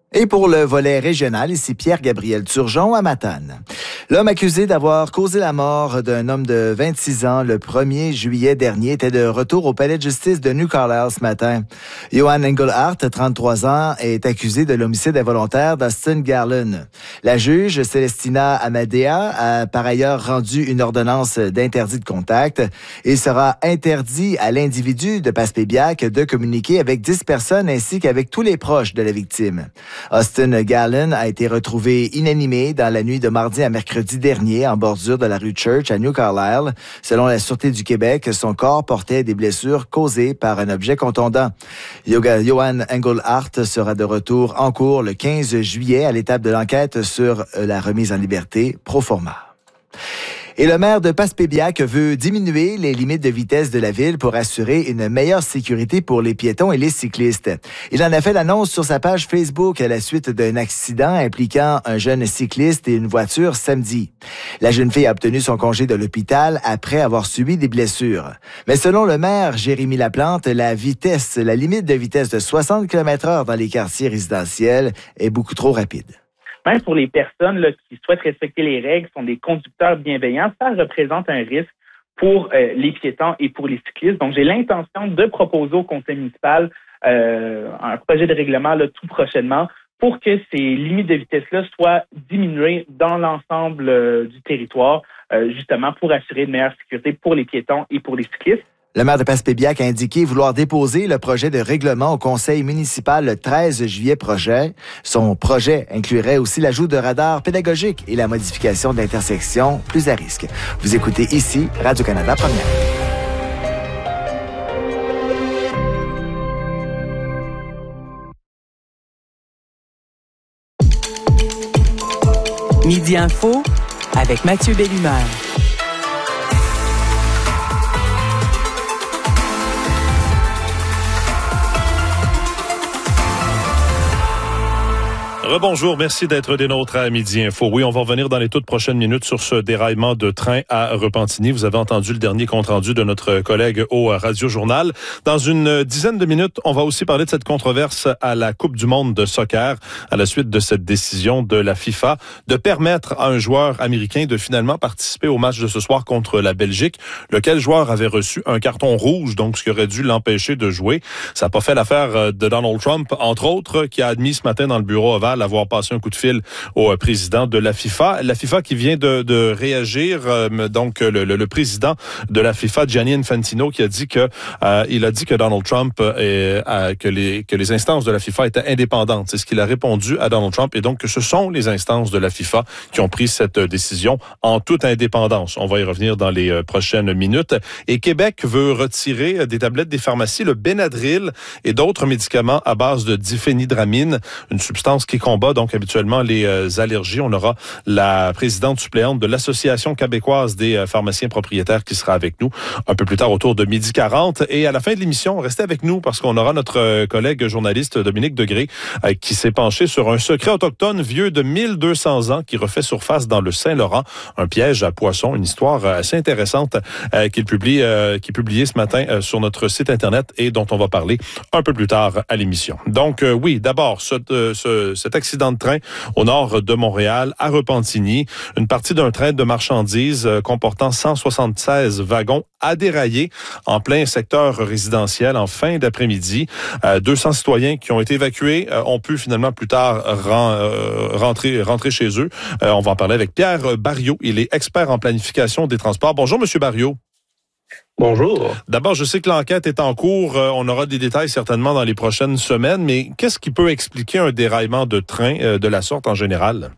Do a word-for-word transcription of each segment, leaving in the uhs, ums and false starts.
Et pour le volet régional, ici Pierre-Gabriel Turgeon à Matane. L'homme accusé d'avoir causé la mort d'un homme de vingt-six ans le premier juillet dernier était de retour au palais de justice de New Carlisle ce matin. Johan Engelhardt, trente-trois ans, est accusé de l'homicide involontaire d'Austin Garland. La juge Célestina Amadea a par ailleurs rendu une ordonnance d'interdit de contact. Il sera interdit à l'individu de Passepébiac de communiquer avec dix personnes ainsi qu'avec tous les proches de la victime. Austin Garland a été retrouvé inanimé dans la nuit de mardi à mercredi dernier en bordure de la rue Church à New Carlisle. Selon la Sûreté du Québec, son corps portait des blessures causées par un objet contondant. Johan Engelhardt sera de retour en cours le quinze juillet à l'étape de l'enquête sur la remise en liberté pro forma. Et le maire de Passepébiac veut diminuer les limites de vitesse de la ville pour assurer une meilleure sécurité pour les piétons et les cyclistes. Il en a fait l'annonce sur sa page Facebook à la suite d'un accident impliquant un jeune cycliste et une voiture samedi. La jeune fille a obtenu son congé de l'hôpital après avoir subi des blessures. Mais selon le maire Jérémy Laplante, la vitesse, la limite de vitesse de soixante kilomètres heure dans les quartiers résidentiels est beaucoup trop rapide. Même pour les personnes là, qui souhaitent respecter les règles, sont des conducteurs bienveillants, ça représente un risque pour euh, les piétons et pour les cyclistes. Donc, j'ai l'intention de proposer au conseil municipal euh, un projet de règlement là, tout prochainement pour que ces limites de vitesse-là soient diminuées dans l'ensemble euh, du territoire, euh, justement pour assurer une meilleure sécurité pour les piétons et pour les cyclistes. Le maire de Passepébiac a indiqué vouloir déposer le projet de règlement au conseil municipal le treize juillet prochain. Son projet inclurait aussi l'ajout de radars pédagogiques et la modification d'intersections plus à risque. Vous écoutez ici Radio-Canada Première. Midi Info avec Mathieu Bellumeur. Rebonjour, merci d'être des nôtres à Midi Info. Oui, on va revenir dans les toutes prochaines minutes sur ce déraillement de train à Repentigny. Vous avez entendu le dernier compte-rendu de notre collègue au Radio-Journal. Dans une dizaine de minutes, on va aussi parler de cette controverse à la Coupe du monde de soccer à la suite de cette décision de la FIFA de permettre à un joueur américain de finalement participer au match de ce soir contre la Belgique, lequel joueur avait reçu un carton rouge, donc ce qui aurait dû l'empêcher de jouer. Ça n'a pas fait l'affaire de Donald Trump, entre autres, qui a admis ce matin dans le bureau ovale avoir passé un coup de fil au président de la FIFA. La FIFA qui vient de, de réagir, euh, donc le, le, le président de la FIFA, Gianni Infantino, qui a dit que euh, il a dit que Donald Trump est, euh, que les que les instances de la FIFA étaient indépendantes. C'est ce qu'il a répondu à Donald Trump, et donc que ce sont les instances de la FIFA qui ont pris cette décision en toute indépendance. On va y revenir dans les prochaines minutes. Et Québec veut retirer des tablettes des pharmacies le Benadryl et d'autres médicaments à base de diphénidramine, une substance qui combat donc habituellement les euh, allergies. On aura la présidente suppléante de l'Association québécoise des euh, pharmaciens propriétaires qui sera avec nous un peu plus tard autour de midi quarante. Et à la fin de l'émission, restez avec nous parce qu'on aura notre euh, collègue journaliste Dominique Degré euh, qui s'est penché sur un secret autochtone vieux de mille deux cents ans qui refait surface dans le Saint-Laurent, un piège à poissons, une histoire assez intéressante euh, qu'il publie, euh, qui est publiée ce matin euh, sur notre site Internet et dont on va parler un peu plus tard à l'émission. Donc euh, oui, d'abord, ce, euh, ce, cet accident de train au nord de Montréal, à Repentigny. Une partie d'un train de marchandises euh, comportant cent soixante-seize wagons a déraillé en plein secteur résidentiel en fin d'après-midi. Euh, deux cents citoyens qui ont été évacués euh, ont pu finalement plus tard ren, euh, rentrer, rentrer chez eux. Euh, on va en parler avec Pierre Barriot. Il est expert en planification des transports. Bonjour, Monsieur Barriot. Bonjour. D'abord, je sais que l'enquête est en cours. On aura des détails certainement dans les prochaines semaines, mais qu'est-ce qui peut expliquer un déraillement de train de la sorte en général?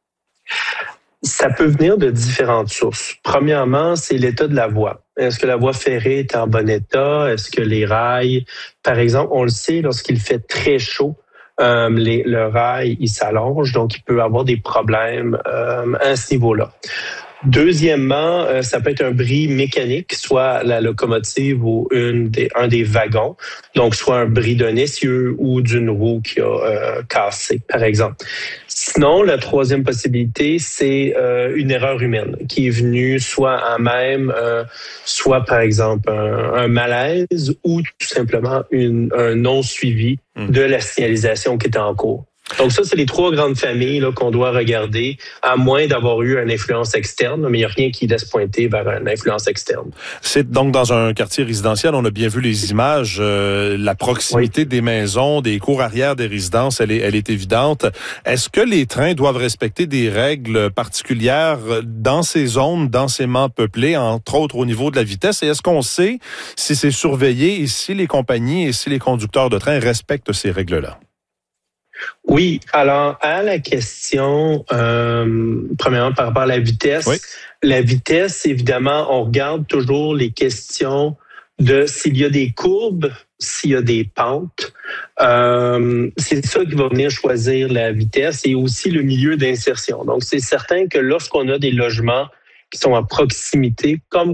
Ça peut venir de différentes sources. Premièrement, c'est l'état de la voie. Est-ce que la voie ferrée est en bon état? Est-ce que les rails, par exemple, on le sait, lorsqu'il fait très chaud, euh, les, le rail, il s'allonge, donc il peut avoir des problèmes euh, à ce niveau-là. Deuxièmement, euh, ça peut être un bris mécanique, soit la locomotive ou une des, un des wagons, donc soit un bris d'un essieu ou d'une roue qui a euh, cassé, par exemple. Sinon, la troisième possibilité, c'est euh, une erreur humaine qui est venue soit à même, euh, soit par exemple un, un malaise ou tout simplement une, un non-suivi de la signalisation qui était en cours. Donc ça, c'est les trois grandes familles là, qu'on doit regarder, à moins d'avoir eu une influence externe, mais il n'y a rien qui laisse pointer vers une influence externe. C'est donc dans un quartier résidentiel, on a bien vu les images, euh, la proximité oui. des maisons, des cours arrière des résidences, elle est, elle est évidente. Est-ce que les trains doivent respecter des règles particulières dans ces zones densément peuplées, entre autres au niveau de la vitesse? Et est-ce qu'on sait si c'est surveillé et si les compagnies et si les conducteurs de train respectent ces règles-là? Oui, alors à la question, euh, premièrement par rapport à la vitesse, oui. la vitesse, évidemment, on regarde toujours les questions de s'il y a des courbes, s'il y a des pentes. Euh, c'est ça qui va venir choisir la vitesse et aussi le milieu d'insertion. Donc, c'est certain que lorsqu'on a des logements qui sont à proximité, comme